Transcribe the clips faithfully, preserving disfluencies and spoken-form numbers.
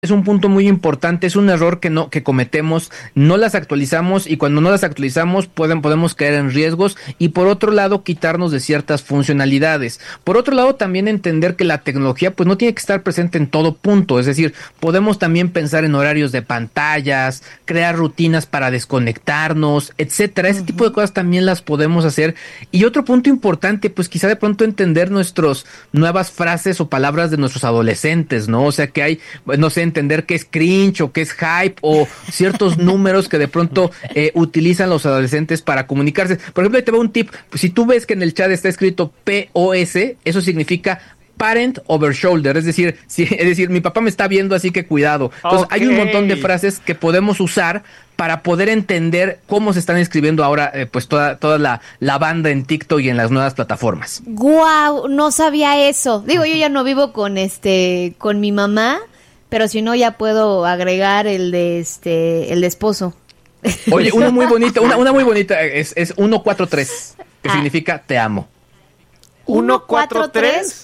Es un punto muy importante, es un error que no que cometemos, no las actualizamos y cuando no las actualizamos pueden podemos caer en riesgos y por otro lado quitarnos de ciertas funcionalidades. Por otro lado también entender que la tecnología pues no tiene que estar presente en todo punto, es decir, podemos también pensar en horarios de pantallas, crear rutinas para desconectarnos, etcétera. Ese uh-huh. tipo de cosas también las podemos hacer. Y otro punto importante, pues quizá de pronto entender nuestros nuevas frases o palabras de nuestros adolescentes, ¿no? O sea que hay, no sé, entender qué es cringe o qué es hype o ciertos números que de pronto eh, utilizan los adolescentes para comunicarse. Por ejemplo, ahí te va un tip. Si tú ves que en el chat está escrito P O S, eso significa Parent Over Shoulder, es decir, si, es decir, mi papá me está viendo, así que cuidado. Entonces, okay. hay un montón de frases que podemos usar para poder entender cómo se están escribiendo ahora eh, pues toda, toda la, la banda en TikTok y en las nuevas plataformas. ¡Guau! No sabía eso. Digo, yo ya no vivo con este con mi mamá, pero si no ya puedo agregar el de este el de esposo. Oye, una muy bonita, una, una muy bonita es, es uno cuatro tres, que ah. significa te amo. ¿uno cuatro tres?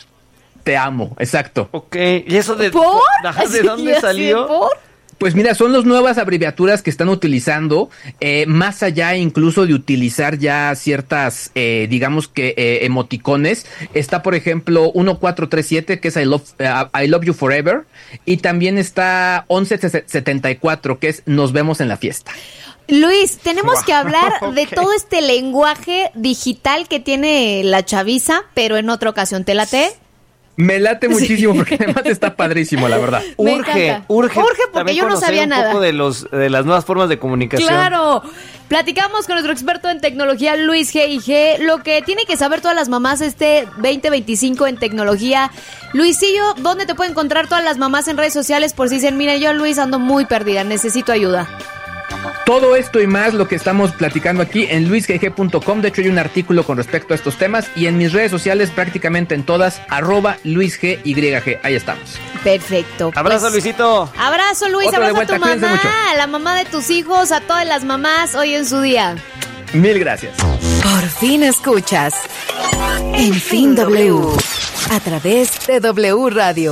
Te amo, exacto. Ok, ¿y eso de, ¿Por? ¿de dónde salió? ¿Por? Pues mira, son las nuevas abreviaturas que están utilizando, eh, más allá incluso de utilizar ya ciertas, eh, digamos que eh, emoticones. Está, por ejemplo, uno cuatro tres siete, que es I love, uh, I love you forever, y también está once setenta y cuatro, que es nos vemos en la fiesta. Luis, tenemos que hablar okay. de todo este lenguaje digital que tiene la chaviza, pero en otra ocasión. ¿Te late? Me late muchísimo sí. porque además está padrísimo, la verdad. Urge, urge, urge porque yo no sabía un nada. Poco de los de las nuevas formas de comunicación. Claro. Platicamos con nuestro experto en tecnología, Luis G I G, lo que tiene que saber todas las mamás este veinte veinticinco en tecnología. Luisillo, ¿dónde te pueden encontrar todas las mamás en redes sociales por si dicen, mira, yo Luis ando muy perdida, necesito ayuda? Todo esto y más lo que estamos platicando aquí en luis g g punto com. De hecho, hay un artículo con respecto a estos temas y en mis redes sociales prácticamente en todas, arroba luisgyg. Ahí estamos. Perfecto. Abrazo, pues, Luisito. Abrazo, Luis. Otro abrazo vuelta, a tu mamá, a la mamá de tus hijos, a todas las mamás hoy en su día. Mil gracias. Por fin escuchas En Fin W a través de W Radio.